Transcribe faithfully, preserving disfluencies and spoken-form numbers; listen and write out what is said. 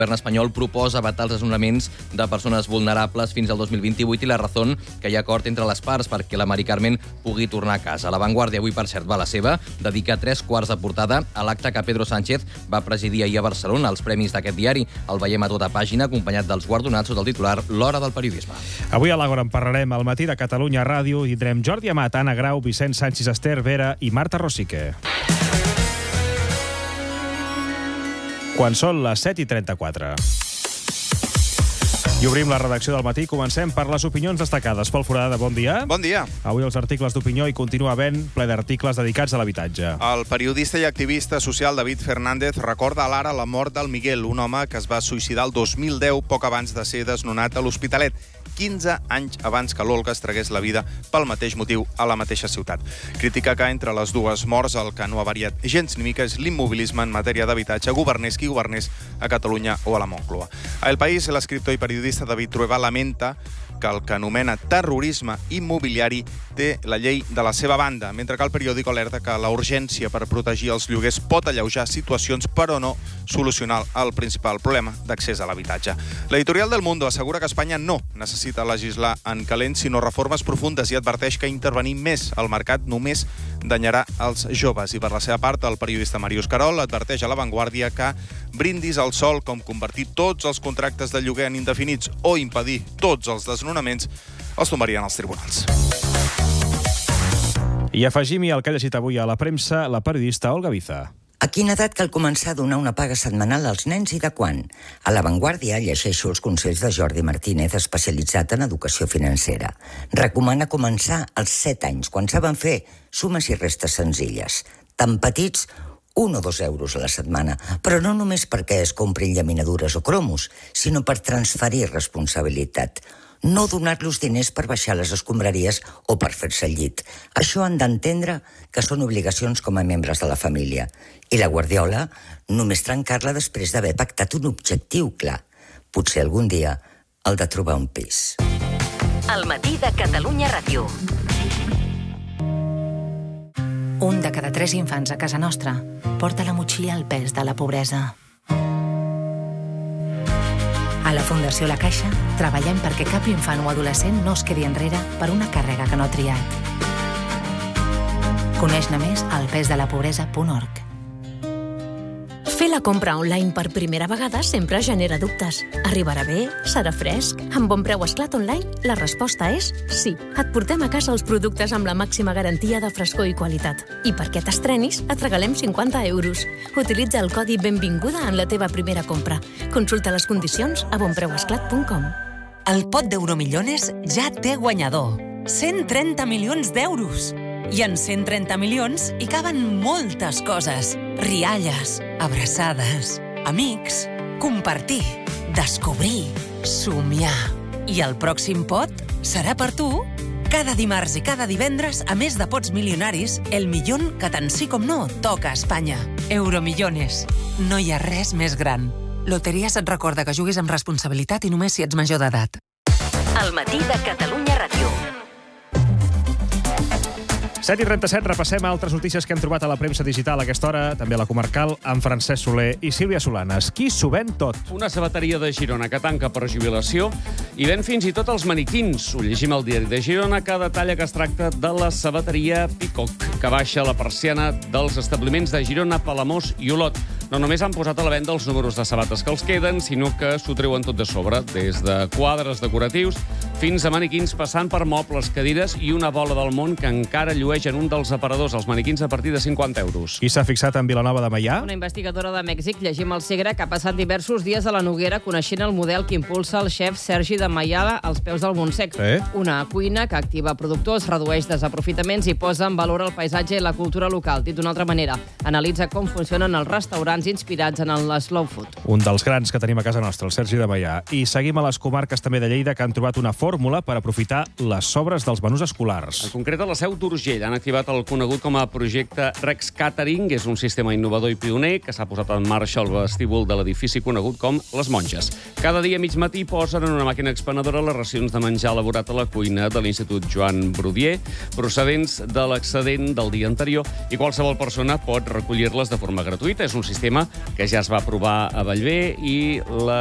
El govern espanyol proposa vetar els desnonaments de persones vulnerables fins al dos mil vint-i-vuit i la raó que hi ha acord entre les parts perquè la Mari Carmen pugui tornar a casa. La Vanguardia, avui, per cert, va a la seva, dedica tres quarts de portada a l'acte que Pedro Sánchez va presidir ahir a Barcelona. Els premis d'aquest diari el veiem a tota pàgina, acompanyat dels guardonats sota el titular L'hora del periodisme. Avui a l'Àgora en parlarem al matí de Catalunya Ràdio i tindrem Jordi Amat, Anna Grau, Vicent Sánchez, Esther Vera i Marta Rosique. Quan són les set i trenta-quatre. I obrim la redacció del matí. Comencem per les opinions destacades. Pol Forada, bon dia. Bon dia. Avui els articles d'opinió i continua havent ple d'articles dedicats a l'habitatge. El periodista i activista social David Fernández recorda a l'Ara la mort del Miguel, un home que es va suïcidar el dos mil deu, poc abans de ser desnonat a l'Hospitalet, quinze anys abans que l'Olga es tragués la vida pel mateix motiu a la mateixa ciutat. Critica que entre les dues morts el que no ha variat gens ni mica és l'immobilisme en matèria d'habitatge, governés qui governés a Catalunya o a la Moncloa. A El País, l'escriptor i periodista David Trueba lamenta que el que anomena terrorisme immobiliari té la llei de la seva banda, mentre que el periòdic alerta que la urgència per protegir els lloguers pot alleujar situacions, però no solucionar el principal problema d'accés a l'habitatge. L'editorial del Mundo assegura que Espanya no necessita legislar en calent, sinó reformes profundes, i adverteix que intervenir més al mercat només danyarà els joves. I per la seva part, el periodista Màrius Carol adverteix a La Vanguardia que brindis al sol com convertir tots els contractes de lloguer en indefinits o impedir tots els desnonaments els tombarien als tribunals. I afegim-hi el que ha llegit avui a la premsa la periodista Olga Viza. A quina edat cal començar a donar una paga setmanal als nens i de quan? A La Vanguardia llegeixo els consells de Jordi Martínez, especialitzat en educació financera. Recomana començar als set anys, quan saben fer sumes i restes senzilles. Tan petits, un o dos euros a la setmana, però no només perquè es comprin llaminadures o cromos, sinó per transferir responsabilitat. No donar-los diners per baixar les escombraries o per fer-se el llit. Això han d'entendre que són obligacions com a membres de la família. I la Guardiola només trencar-la després d'haver pactat un objectiu clar. Potser algun dia el de trobar un pis. El matí de Catalunya Ràdio. Un de cada tres infants a casa nostra porta la motxilla al pes de la pobresa. A la Fundació La Caixa treballem perquè cap infant o adolescent no es quedi enrere per una càrrega que no ha triat. Coneix-ne més al pes de la pobresa punt org. Fer la compra online per primera vegada sempre genera dubtes. Arribarà bé? Serà fresc? Amb Bon Preu Esclat Online, la resposta és sí. Et portem a casa els productes amb la màxima garantia de frescor i qualitat. I perquè t'estrenis, et regalem cinquanta euros. Utilitza el codi Benvinguda en la teva primera compra. Consulta les condicions a bon preu esclat punt com. El pot d'Euromillones ja té guanyador. cent trenta milions d'euros. I en cent trenta milions hi caben moltes coses. Rialles, abraçades, amics, compartir, descobrir, somiar. I el pròxim pot serà per tu. Cada dimarts i cada divendres, a més de pots milionaris, el millón que tant sí com no toca a Espanya. Euromillones. No hi ha res més gran. Loteries et recorda que juguis amb responsabilitat i només si ets major d'edat. El matí de Catalunya Ràdio. set i trenta-set, repassem altres notícies que hem trobat a la premsa digital a aquesta hora, també a la comarcal, amb Francesc Soler i Sílvia Solanes. Qui s'ho ven tot? Una sabateria de Girona que tanca per jubilació i ven fins i tot els maniquins. Ho llegim al diari de Girona, que detalla que es tracta de la sabateria Peacock, que baixa la persiana dels establiments de Girona, Palamós i Olot. No només han posat a la venda els números de sabates que els queden, sinó que s'ho treuen tot de sobre, des de quadres decoratius fins a maniquins, passant per mobles, cadires i una bola del món que encara llueix en un dels aparadors, els maniquins a partir de cinquanta euros. Qui s'ha fixat en Vilanova de Meià? Una investigadora de Mèxic, llegim al Segre, que ha passat diversos dies a la Noguera coneixent el model que impulsa el xef Sergi de Maià als peus del Montsec. Sí. Una cuina que activa productors, redueix desaprofitaments i posa en valor el paisatge i la cultura local. Dit d'una altra manera, analitza com funcionen els restaurants inspirats en el slow food. Un dels grans que tenim a casa nostra, el Sergi de Maià. I seguim a les comarques també de Lleida, que han trobat una fórmula per aprofitar les sobres dels menús escolars. En concret, a la Seu d'Urgell han activat el conegut com a projecte Rex Catering. És un sistema innovador i pioner que s'ha posat en marxa al vestíbul de l'edifici conegut com Les Monges. Cada dia a mig matí posen en una màquina expenedora les racions de menjar elaborat a la cuina de l'Institut Joan Brudier, procedents de l'excedent del dia anterior, i qualsevol persona pot recollir-les de forma gratuïta. És un sistema sistema que ja es va aprovar a Bellver i la